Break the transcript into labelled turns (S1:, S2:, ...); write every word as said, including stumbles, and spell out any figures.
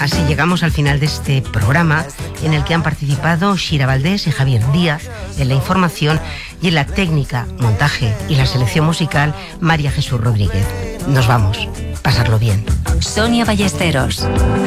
S1: Así llegamos al final de este programa, en el que han participado Shira Valdés y Javier Díaz, en la información, y en la técnica, montaje y la selección musical, María Jesús Rodríguez. Nos vamos. Pasarlo bien.
S2: Sonia Ballesteros.